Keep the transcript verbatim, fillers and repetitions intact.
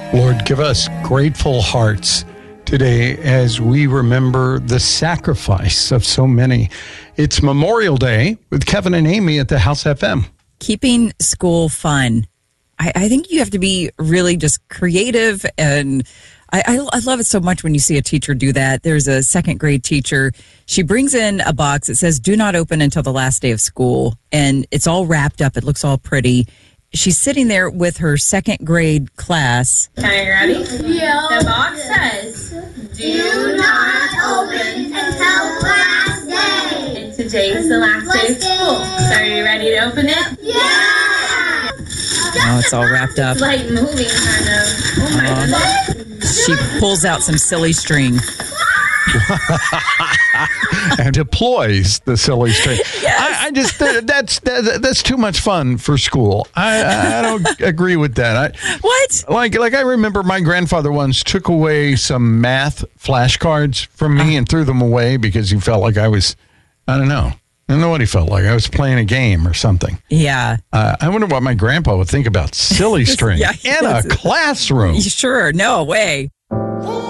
Lord, give us grateful hearts today as we remember the sacrifice of so many. It's Memorial Day with Kevin and Amy at the House F M. Keeping school fun. I, I think you have to be really just creative, and I, I, I love it so much when you see a teacher do that. There's a second grade teacher. She brings in a box that says, "Do not open until the last day of school," and it's all wrapped up. It looks all pretty. She's sitting there with her second grade class. Are you ready? Yeah. The box says, Do not open until last day. and today's the last day of school. So are you ready to open it? Yeah. Oh, it's all wrapped up. It's like moving kind of. Oh my Uh, goodness. She pulls out some silly string. And deploys the silly string. I, I just that's that, that's too much fun for school. I, I don't agree with that. I, What? like like I remember my grandfather once took away some math flashcards from me and threw them away because he felt like I was I don't know. I don't know what he felt like. I was playing a game or something. Yeah. Uh, I wonder what my grandpa would think about silly string Yeah, in a yes. classroom. Sure. No way.